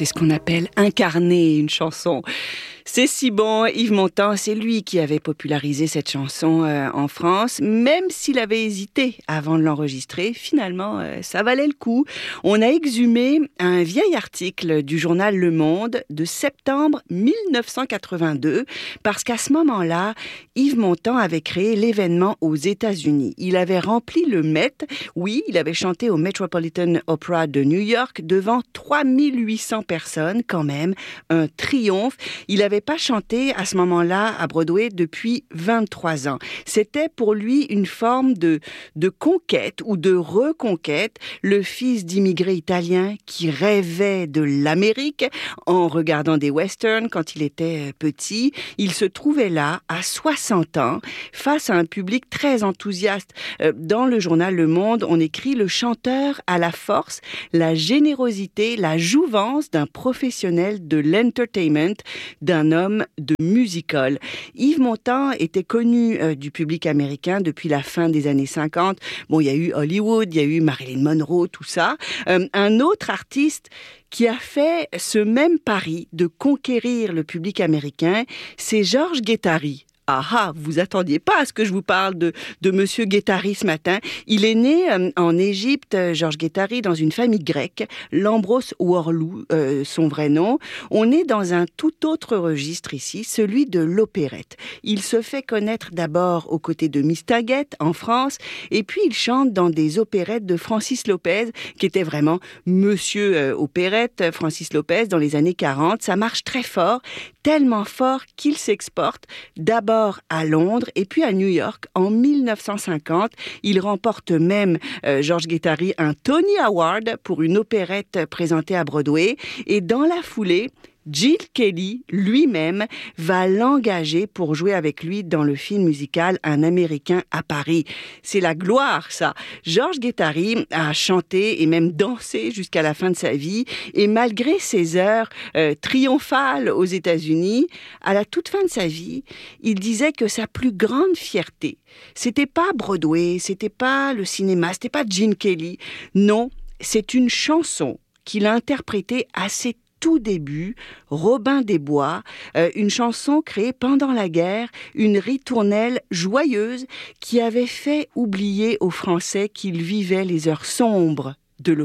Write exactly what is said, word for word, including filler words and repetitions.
c'est ce qu'on appelle incarner une chanson. C'est si bon, Yves Montand, c'est lui qui avait popularisé cette chanson euh, en France, même s'il avait hésité avant de l'enregistrer. Finalement, euh, ça valait le coup. On a exhumé un vieil article du journal Le Monde de septembre mille neuf cent quatre-vingt-deux, parce qu'à ce moment-là, Yves Montand avait créé l'événement aux États-Unis. Il avait rempli le Met. Oui, il avait chanté au Metropolitan Opera de New York devant trois mille huit cents personnes, quand même. Un triomphe. Il n'avait pas chanté à ce moment-là à Broadway depuis vingt-trois ans. C'était pour lui une forme de, de conquête ou de reconquête. Le fils d'immigrés italiens qui rêvait de l'Amérique en regardant des westerns quand il était petit. Il se trouvait là, à soixante ans, face à un public très enthousiaste. Dans le journal Le Monde, on écrit « Le chanteur a la force, la générosité, la jouvence d'un professionnel de l'entertainment, d'un homme de musical ». Yves Montand était connu euh, du public américain depuis la fin des années cinquante. Bon, il y a eu Hollywood, il y a eu Marilyn Monroe, tout ça. Euh, un autre artiste qui a fait ce même pari de conquérir le public américain, c'est Georges Guettari. Ah ah, vous attendiez pas à ce que je vous parle de, de Monsieur Guettari ce matin. Il est né euh, en Égypte, Georges Guettari, dans une famille grecque, Lambros Worlou, euh, son vrai nom. On est dans un tout autre registre ici, celui de l'opérette. Il se fait connaître d'abord aux côtés de Mistinguett en France, et puis il chante dans des opérettes de Francis Lopez, qui était vraiment Monsieur euh, Opérette, Francis Lopez, dans les années quarante. Ça marche très fort, tellement fort qu'il s'exporte d'abord à Londres et puis à New York en mille neuf cent cinquante. Il remporte même, euh, Georges Guettari, un Tony Award pour une opérette présentée à Broadway. Et dans la foulée, Gene Kelly, lui-même, va l'engager pour jouer avec lui dans le film musical Un Américain à Paris. C'est la gloire, ça. Georges Guettari a chanté et même dansé jusqu'à la fin de sa vie. Et malgré ses heures euh, triomphales aux États-Unis, à la toute fin de sa vie, il disait que sa plus grande fierté, c'était pas Broadway, c'était pas le cinéma, c'était pas Gene Kelly. Non, c'est une chanson qu'il a interprétée à ses tout début, Robin des Bois, euh, une chanson créée pendant la guerre, une ritournelle joyeuse qui avait fait oublier aux Français qu'ils vivaient les heures sombres de l'occupation.